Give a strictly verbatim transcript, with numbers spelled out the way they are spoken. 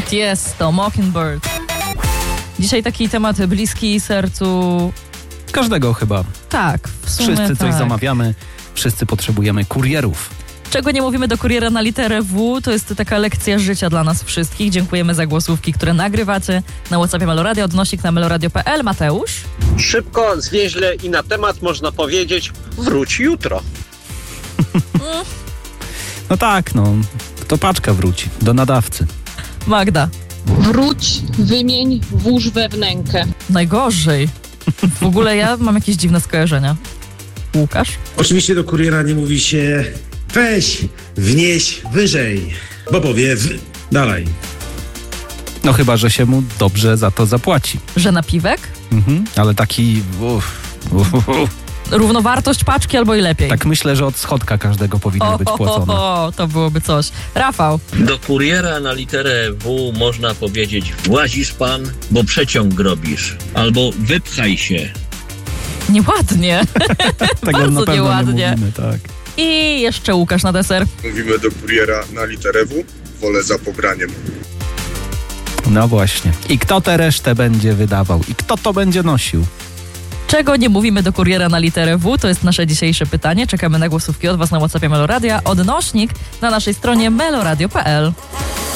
Tiesto, Mockingbird. Dzisiaj taki temat bliski sercu każdego chyba. Tak, w sumie Wszyscy coś tak. zamawiamy, wszyscy potrzebujemy kurierów. Czego nie mówimy do kuriera na literę W, to jest taka lekcja życia dla nas wszystkich. Dziękujemy za głosówki, które nagrywacie na WhatsAppie Meloradio, odnośnik na meloradio kropka p l. Mateusz? Szybko, zwięźle i na temat można powiedzieć, wróć jutro. No tak, no, to paczka wróci do nadawcy. Magda? Wróć, wymień, włóż we wnękę. Najgorzej. W ogóle ja mam jakieś dziwne skojarzenia. Łukasz? Oczywiście do kuriera nie mówi się weź, wnieś wyżej, bo powie w... dalej. No chyba, że się mu dobrze za to zapłaci. Że napiwek? Mhm, ale taki... Uf, uf, uf. Równowartość paczki albo i lepiej. Tak myślę, że od schodka każdego powinno o, być o, płacone. o, o, to byłoby coś. Rafał? Do kuriera na literę W można powiedzieć włazisz pan, bo przeciąg robisz. Albo wypchaj się. Nieładnie. Tego Bardzo na pewno nieładnie. nie mówimy, tak. I jeszcze Łukasz na deser. Mówimy do kuriera na literę W, wolę za pobraniem. No właśnie. I kto tę resztę będzie wydawał? I kto to będzie nosił? Czego nie mówimy do kuriera na literę W? To jest nasze dzisiejsze pytanie. Czekamy na głosówki od Was na WhatsAppie Meloradia. Odnośnik na naszej stronie meloradio kropka p l.